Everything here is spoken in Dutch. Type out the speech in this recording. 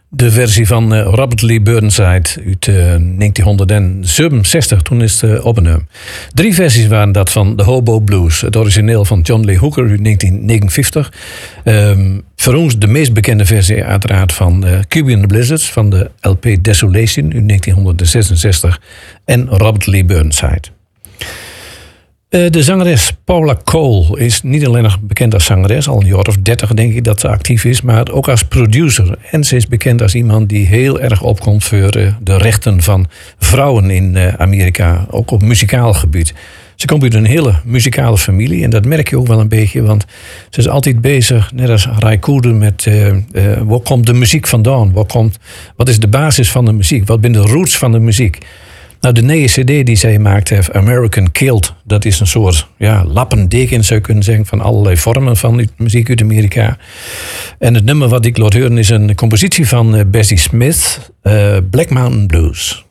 De versie van Robert Lee Burnside uit 1967, toen is het opgenomen. 3 versies waren dat van The Hobo Blues. Het origineel van John Lee Hooker uit 1959. Voor ons de meest bekende versie uiteraard van Cuban and the Blizzards... van de LP Desolation uit 1966. En Robert Lee Burnside. De zangeres Paula Cole is niet alleen nog bekend als zangeres, al een jaar of 30 denk ik dat ze actief is, maar ook als producer. En ze is bekend als iemand die heel erg opkomt voor de rechten van vrouwen in Amerika, ook op muzikaal gebied. Ze komt uit een hele muzikale familie en dat merk je ook wel een beetje, want ze is altijd bezig, net als Ray Cooder, met waar komt de muziek vandaan? Wat is de basis van de muziek? Wat zijn de roots van de muziek? Nou, de nieuwe cd die zij maakt heeft, American Killed, dat is een soort lappendeken, zou je kunnen zeggen, van allerlei vormen van muziek uit Amerika. En het nummer wat ik laat horen is een compositie van Bessie Smith, Black Mountain Blues.